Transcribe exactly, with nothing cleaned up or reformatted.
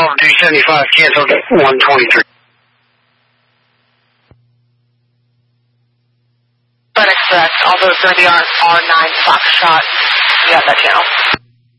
over two seventy-five, canceled at one twenty-three. FedEx Express, also it's going to be on R nine Foxtrot. You got that channel.